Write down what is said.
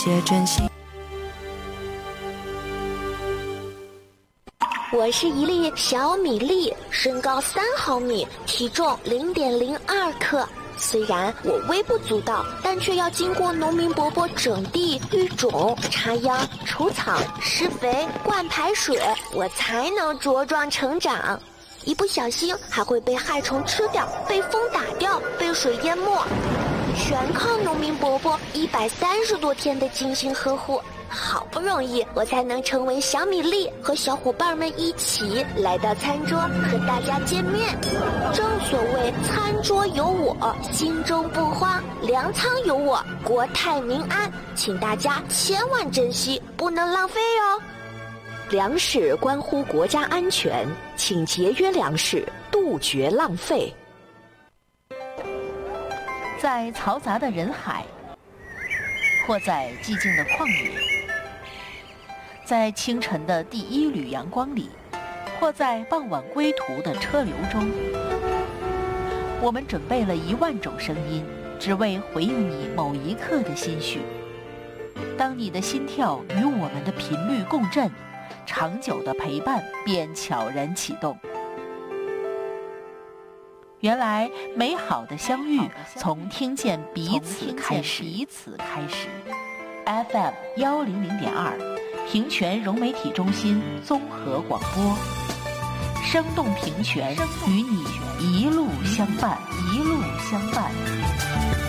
些真心。 我是一粒小米粒，身高3毫米，体重0.02克。虽然我微不足道，但却要经过农民伯伯整地、育种、插秧、除草、施肥、灌排水，我才能茁壮成长。一不小心还会被害虫吃掉，被风打掉，被水淹没，全靠农民伯伯130多天的精心呵护。好不容易我才能成为小米粒，和小伙伴们一起来到餐桌和大家见面。正所谓餐桌有我，心中不慌；粮仓有我，国泰民安。请大家千万珍惜，不能浪费哦。 粮食关乎国家安全，请节约粮食，杜绝浪费。 在嘈杂的人海，或在寂静的旷野，在清晨的第一缕阳光里，或在傍晚归途的车流中，我们准备了1万种声音，只为回应你某一刻的心绪。当你的心跳与我们的频率共振，长久的陪伴便悄然启动。原来美好的相遇从听见彼此开始。FM 100.2，平泉融媒体中心综合广播，生动平泉，与你一路相伴。